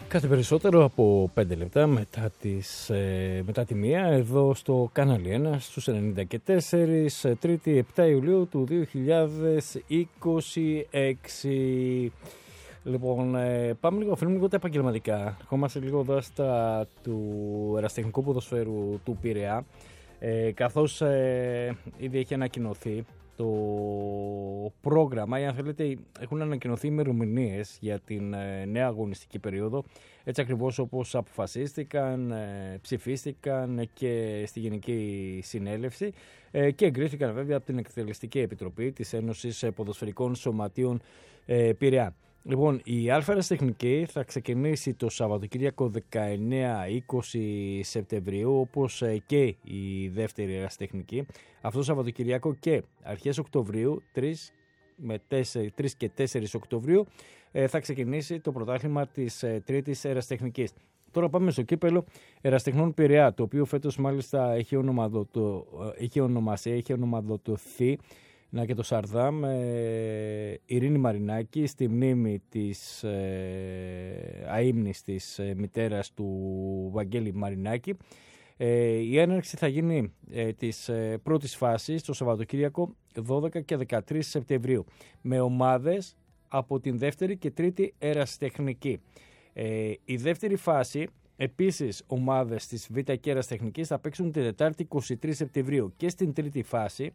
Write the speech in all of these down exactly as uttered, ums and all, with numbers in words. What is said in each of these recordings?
Κάτι περισσότερο από πέντε λεπτά μετά, τις, ε, μετά τη μία, εδώ στο Κανάλι ένα στους ενενήντα και τέσσερα, Τρίτη επτά Ιουλίου του δύο χιλιάδες είκοσι έξι. Λοιπόν, ε, πάμε λίγο, αφήνουμε λίγο τα επαγγελματικά. Ερχόμαστε λίγο εδώ στα του ερασιτεχνικού ποδοσφαίρου του Πειραιά, ε, καθώς ε, ήδη έχει ανακοινωθεί το πρόγραμμα, ή αν θέλετε έχουν ανακοινωθεί ημερομηνίες για την ε, νέα αγωνιστική περίοδο, έτσι ακριβώς όπως αποφασίστηκαν, ε, ψηφίστηκαν και στη Γενική Συνέλευση ε, και εγκρίθηκαν βέβαια από την Εκτελεστική Επιτροπή της Ένωσης Ποδοσφαιρικών Σωματείων ε, Πειραιά. Λοιπόν, η Α' Ερασιτεχνική θα ξεκινήσει το Σαββατοκύριακο δεκαεννέα είκοσι Σεπτεμβρίου, όπως και η δεύτερη Ερασιτεχνική. Αυτό το Σαββατοκύριακο και αρχές Οκτωβρίου, τρεις και τέσσερις Οκτωβρίου, θα ξεκινήσει το πρωτάθλημα της τρίτης Ερασιτεχνικής. Τώρα πάμε στο κύπελο Ερασιτεχνών Πειραιά, το οποίο φέτος μάλιστα έχει, ονοματοδο... έχει ονομασία, έχει ονοματοδοτηθεί. Να και το Σαρδάμ, ε, Ειρήνη Μαρινάκη, στη μνήμη της ε, αείμνης της ε, μητέρας του Βαγγέλη Μαρινάκη. Ε, η έναρξη θα γίνει ε, της ε, πρώτης φάσης το Σαββατοκύριακο δώδεκα και δεκατρείς Σεπτεμβρίου με ομάδες από την δεύτερη και τρίτη Ερασιτεχνική. Ε, η δεύτερη φάση, επίσης ομάδες της Β' και Ερασιτεχνικής, θα παίξουν την Τετάρτη είκοσι τρεις Σεπτεμβρίου, και στην τρίτη φάση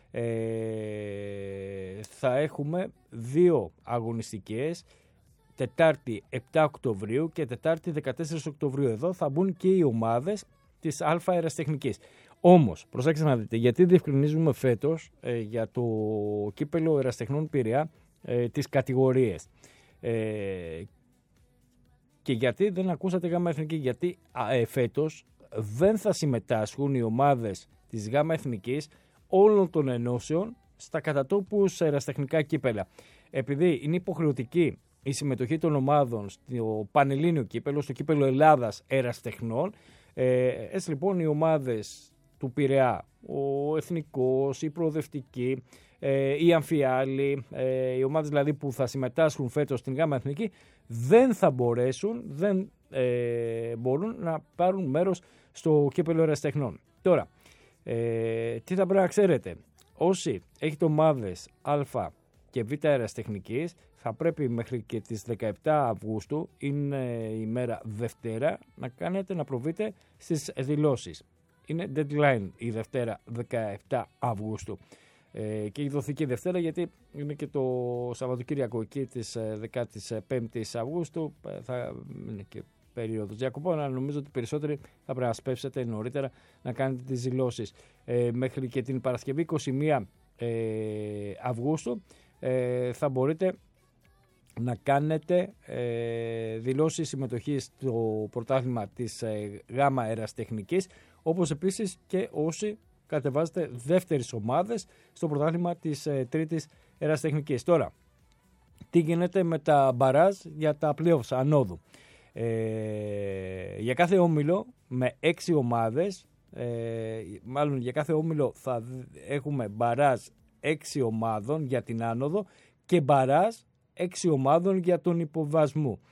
Ε, θα έχουμε δύο αγωνιστικές, Τετάρτη επτά Οκτωβρίου και Τετάρτη δεκατέσσερα Οκτωβρίου. Εδώ θα μπουν και οι ομάδες της Α' Ερασιτεχνικής. Όμως, προσέξτε να δείτε, γιατί διευκρινίζουμε φέτος ε, για το κύπελο Ερασιτεχνών Πειραιά ε, τις κατηγορίες. Ε, και γιατί δεν ακούσατε Γ' Εθνική, γιατί ε, φέτος δεν θα συμμετάσχουν οι ομάδες της Γ' Εθνικής όλων των ενώσεων στα κατατόπους ερασιτεχνικά κύπελα. Επειδή είναι υποχρεωτική η συμμετοχή των ομάδων στο Πανελλήνιο κύπελο, στο κύπελο Ελλάδας Ερασιτεχνών, ε, έτσι λοιπόν οι ομάδες του Πειραιά, ο Εθνικός, η Προοδευτική, ε, η Αμφιάλη, ε, οι ομάδες δηλαδή που θα συμμετάσχουν φέτος στην Γ' Εθνική, δεν θα μπορέσουν, δεν ε, μπορούν να πάρουν μέρος στο κύπελο Ερασιτεχνών. Τώρα, Ε, τι θα πρέπει να ξέρετε, όσοι έχετε ομάδες Α και Β' Ερασιτεχνικής, θα πρέπει μέχρι και τις δεκαεπτά Αυγούστου, είναι η μέρα Δευτέρα, να κάνετε να προβείτε στις δηλώσεις. Είναι deadline η Δευτέρα δεκαεπτά Αυγούστου ε, και έχει δοθεί και η Δευτέρα γιατί είναι και το Σαββατοκύριακο εκεί της δεκαπέντε Αυγούστου, θα είναι και περίοδος διακοπών, αλλά νομίζω ότι περισσότεροι θα πρέπει να σπεύσετε νωρίτερα να κάνετε τις δηλώσεις. Ε, μέχρι και την Παρασκευή είκοσι μία ε, Αυγούστου ε, θα μπορείτε να κάνετε ε, δηλώσεις συμμετοχής στο πρωτάθλημα της ε, Γ' Ερασιτεχνικής, όπως επίσης και όσοι κατεβάζετε δεύτερες ομάδες στο πρωτάθλημα της ε, τρίτης Ερασιτεχνικής. Τώρα, τι γίνεται με τα μπαράζ για τα playoffs ανόδου. Ε, για κάθε όμιλο με έξι ομάδες, ε, μάλλον για κάθε όμιλο θα έχουμε μπαράζ έξι ομάδων για την άνοδο και μπαράζ έξι ομάδων για τον υποβασμό.